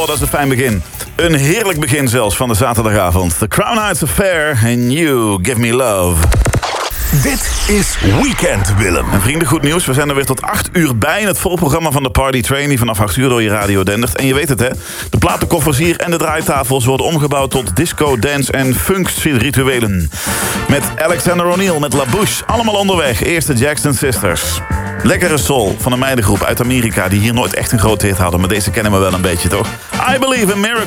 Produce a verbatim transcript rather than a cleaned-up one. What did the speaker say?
dat is een fijn begin. Een heerlijk begin zelfs van de zaterdagavond. The Crown Heights Affair and You Give Me Love. Dit is Weekend Willem. En vrienden, goed nieuws. We zijn er weer tot acht uur bij in het volprogramma van de Party Train, die vanaf acht uur door je radio dendert. En je weet het, hè? De platenkoffers hier en de draaitafels worden omgebouwd tot disco, dance en funk-rituelen. Met Alexander O'Neal, met La Bouche, allemaal onderweg. Eerst de Jackson Sisters. Lekkere soul van een meidengroep uit Amerika die hier nooit echt een grote hit hadden. Maar deze kennen we wel een beetje, toch? I Believe in Miracles.